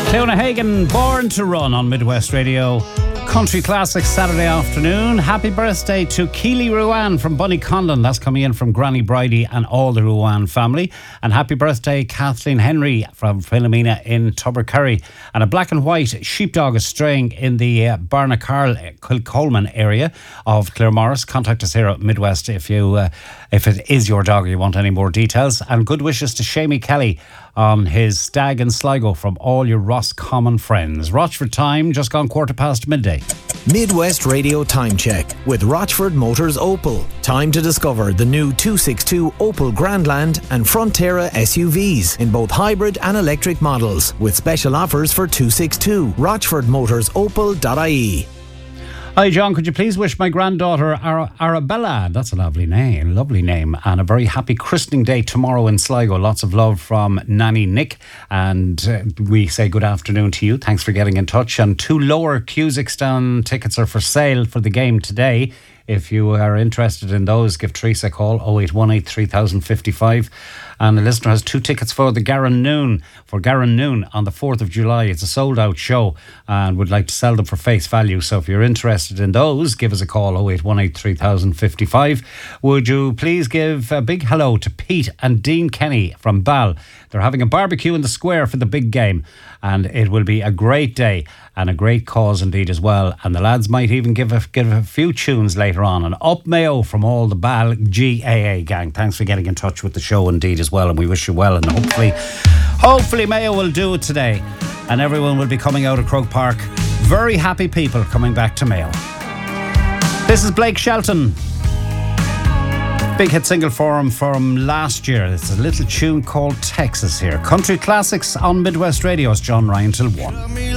Clona Hagen, Born to Run on Midwest Radio. Country Classics Saturday afternoon. Happy birthday to Keely Ruan from Bunny Conlon. That's coming in from Granny Bridie and all the Ruan family. And happy birthday Kathleen Henry from Philomena in Tubbercurry. And a black and white sheepdog is straying in the Barnacarl Kilcolman area of Claremorris. Contact us here at Midwest if it is your dog or you want any more details. And good wishes to Shamie Kelly on his stag in Sligo from all your Roscommon friends. Rochford time, just gone midday. Midwest Radio Time Check with Rochford Motors Opel. Time to discover the new 262 Opel Grandland and Frontera SUVs in both hybrid and electric models with special offers for 262. RochfordMotorsOpel.ie. Hi John, could you please wish my granddaughter Arabella, that's a lovely name, and a very happy christening day tomorrow in Sligo. Lots of love from Nanny Nick, and we say good afternoon to you. Thanks for getting in touch. And 2 lower Cusackstown tickets are for sale for the game today. If you are interested in those, give Teresa a call, 0818 3055. And the listener has 2 tickets for the Garran Noon on the 4th of July. It's a sold out show and would like to sell them for face value. So if you're interested in those, give us a call, 0818 3055. Would you please give a big hello to Pete and Dean Kenny from Bal. They're having a barbecue in the square for the big game, and it will be a great day and a great cause indeed as well. And the lads might even give a few tunes later on. And up Mayo from all the Bal GAA gang. Thanks for getting in touch with the show indeed as well, and we wish you well, and hopefully Mayo will do it today and everyone will be coming out of Croke Park. Very happy people coming back to Mayo. This is Blake Shelton. Big hit single for him from last year. It's a little tune called Texas here. Country Classics on Midwest Radio. It's John Ryan till 1.